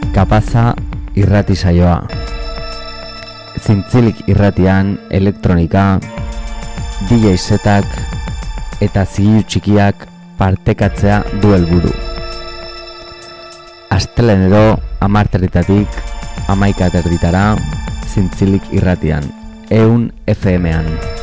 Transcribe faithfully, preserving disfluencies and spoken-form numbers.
Kapaza irrati saioa. Zintzilik irratian elektronika, D J setak eta zigilu txikiak partekatzea du helburu. Astelehenero hamarterritatik hamaika terditara Zintzilik irratian, ehun F M-an.